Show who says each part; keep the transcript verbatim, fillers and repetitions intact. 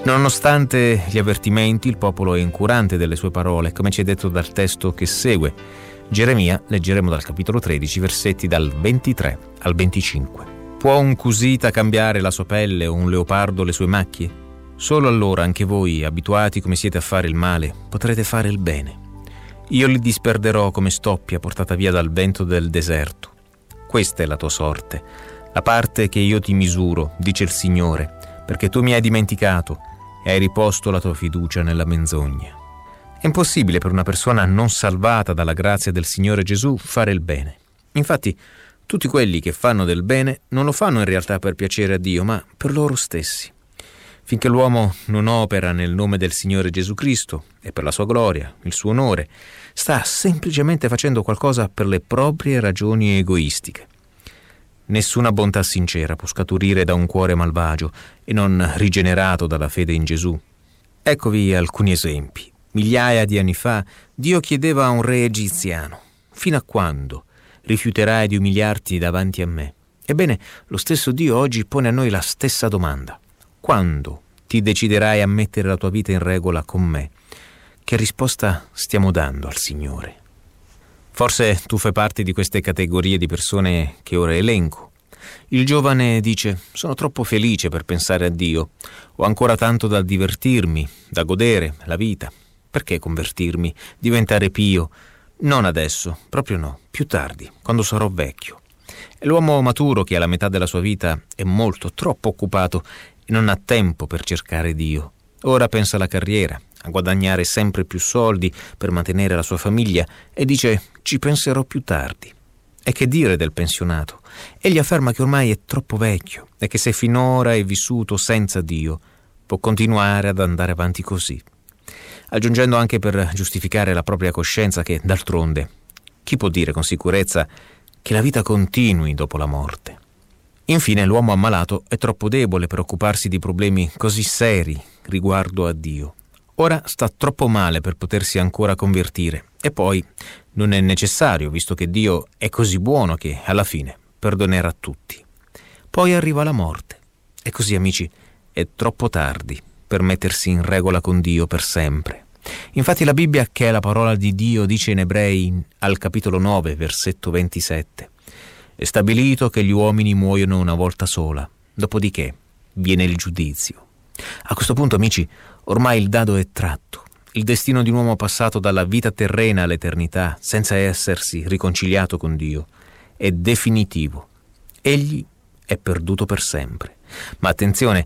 Speaker 1: Nonostante gli avvertimenti, il popolo è incurante delle sue parole, come ci è detto dal testo che segue. Geremia, leggeremo dal capitolo tredici, versetti dal ventitré al venticinque. Può un cusita cambiare la sua pelle o un leopardo le sue macchie? Solo allora anche voi, abituati come siete a fare il male, potrete fare il bene. Io li disperderò come stoppia portata via dal vento del deserto. Questa è la tua sorte, la parte che io ti misuro, dice il Signore, perché tu mi hai dimenticato e hai riposto la tua fiducia nella menzogna. È impossibile per una persona non salvata dalla grazia del Signore Gesù fare il bene. Infatti, tutti quelli che fanno del bene non lo fanno in realtà per piacere a Dio, ma per loro stessi. Finché l'uomo non opera nel nome del Signore Gesù Cristo e per la sua gloria, il suo onore, sta semplicemente facendo qualcosa per le proprie ragioni egoistiche. Nessuna bontà sincera può scaturire da un cuore malvagio e non rigenerato dalla fede in Gesù. Eccovi alcuni esempi. Migliaia di anni fa Dio chiedeva a un re egiziano: «Fino a quando rifiuterai di umiliarti davanti a me?» Ebbene, lo stesso Dio oggi pone a noi la stessa domanda. Quando ti deciderai a mettere la tua vita in regola con me? Che risposta stiamo dando al Signore? Forse tu fai parte di queste categorie di persone che ora elenco. Il giovane dice: «Sono troppo felice per pensare a Dio. Ho ancora tanto da divertirmi, da godere la vita. Perché convertirmi, diventare pio? Non adesso, proprio no, più tardi, quando sarò vecchio». È l'uomo maturo che alla metà della sua vita è molto, troppo occupato e non ha tempo per cercare Dio. Ora pensa alla carriera, a guadagnare sempre più soldi per mantenere la sua famiglia e dice: «Ci penserò più tardi». E che dire del pensionato? Egli afferma che ormai è troppo vecchio e che se finora è vissuto senza Dio può continuare ad andare avanti così, aggiungendo anche per giustificare la propria coscienza che, d'altronde, chi può dire con sicurezza che la vita continui dopo la morte? Infine, l'uomo ammalato è troppo debole per occuparsi di problemi così seri riguardo a Dio. Ora sta troppo male per potersi ancora convertire, e poi non è necessario, visto che Dio è così buono che, alla fine, perdonerà tutti. Poi arriva la morte, e così, amici, è troppo tardi per mettersi in regola con Dio per sempre. Infatti la Bibbia, che è la parola di Dio, dice in Ebrei al capitolo nove, versetto ventisette: «È stabilito che gli uomini muoiono una volta sola, dopodiché viene il giudizio». A questo punto, amici, ormai il dado è tratto. Il destino di un uomo passato dalla vita terrena all'eternità, senza essersi riconciliato con Dio, è definitivo. Egli è perduto per sempre. Ma attenzione,